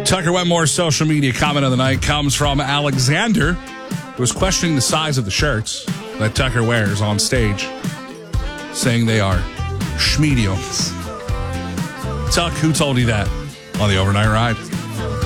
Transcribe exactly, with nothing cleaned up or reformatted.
Tucker Wetmore's social media comment of the night comes from Alexander, who was questioning the size of the shirts that Tucker wears on stage, saying they are schmediums. Tuck, who told you that on the overnight ride?